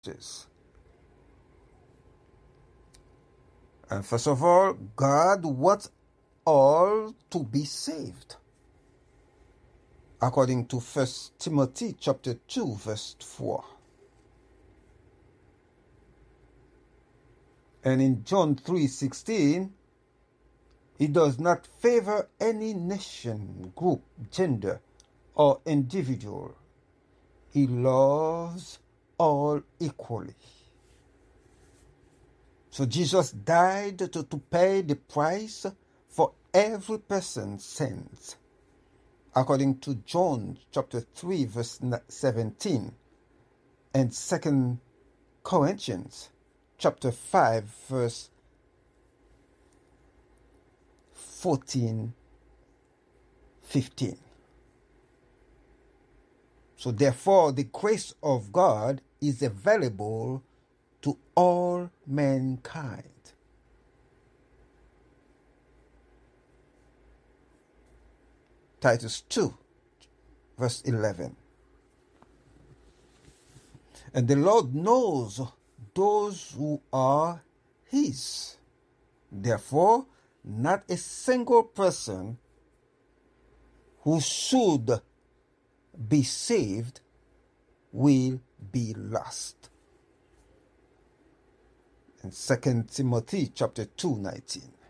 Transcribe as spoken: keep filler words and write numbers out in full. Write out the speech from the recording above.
And first of all, God wants all to be saved. According to First Timothy chapter two, verse four. And in John three sixteen, he does not favor any nation, group, gender, or individual. He loves all equally. So Jesus died to, to pay the price for every person's sins. According to John chapter three, verse seventeen, and Second Corinthians chapter five, verse fourteen, fifteen. So therefore, the grace of God is available to all mankind. Titus two, verse eleven. And the Lord knows those who are his. Therefore, not a single person who should be saved will be lost. In Second Timothy chapter two, nineteen.